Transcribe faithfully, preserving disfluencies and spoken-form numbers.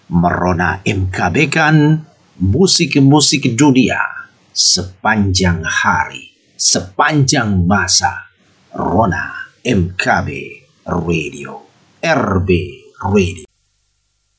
Merona M K B kan musik-musik dunia sepanjang hari, sepanjang masa. Rona M K B Radio, R B Radio.